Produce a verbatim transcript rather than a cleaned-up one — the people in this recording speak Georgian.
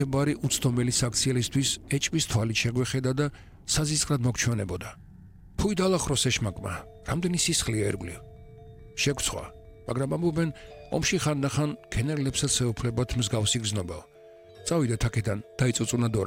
ბარი უცდომელი საქციელისთვის ეჭვის თვალით შეგვეხედა და საზისყრად მოგჩვენებოდა. Ფუი დალახროს ეშმაკმა, რამდენი სისხლია ერგვლი. შეგვცვა, მაგრამ ამბობენ, ომში ხანდახან ქენერლებსაც ეუფლებათ მსგავსი გზნობა. წავიდა თაკედან, დაიწოწუნა დორა.